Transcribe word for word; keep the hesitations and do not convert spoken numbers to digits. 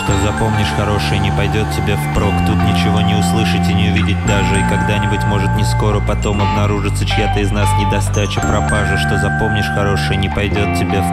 Что запомнишь хорошее, не пойдет тебе впрок. Тут ничего не услышать и не увидеть даже. И когда-нибудь, может не скоро, потом обнаружится чья-то из нас недостача, пропажа. Что запомнишь хорошее, не пойдет тебе